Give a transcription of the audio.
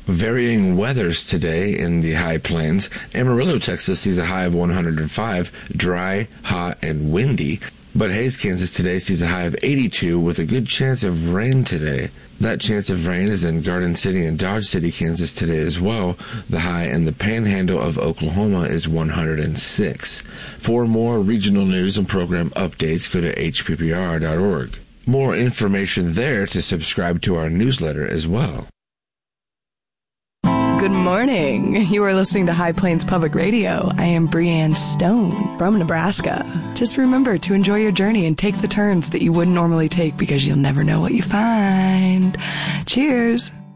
Varying weathers today in the high plains. Amarillo, Texas sees a high of 105, dry, hot, and windy. But Hays, Kansas today sees a high of 82 with a good chance of rain today. That chance of rain is in Garden City and Dodge City, Kansas today as well. The high in the panhandle of Oklahoma is 106. For more regional news and program updates, go to hppr.org. More information there to subscribe to our newsletter as well. Good morning. You are listening to High Plains Public Radio. I am Breanne Stone from Nebraska. Just remember to enjoy your journey and take the turns that you wouldn't normally take because you'll never know what you find. Cheers.